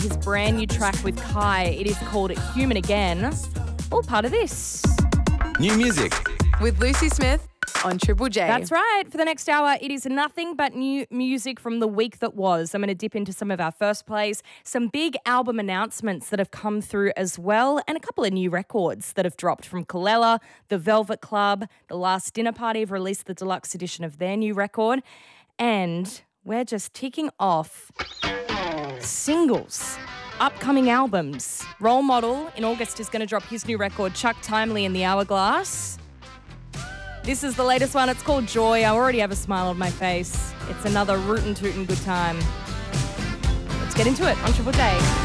his brand new track with Kai. It is called Human Again. All part of this. New music with Lucy Smith on Triple J. That's right. For the next hour, it is nothing but new music from the week that was. I'm going to dip into some of our first plays, some big album announcements that have come through as well, and a couple of new records that have dropped from Colella, The Velvet Club, The Last Dinner Party have released the deluxe edition of their new record, and we're just ticking off singles. Upcoming albums. Role Model in August is going to drop his new record, Chuck Timely in the Hourglass. This is the latest one. It's called Joy. I already have a smile on my face. It's another rootin' tootin' good time. Let's get into it on Triple J.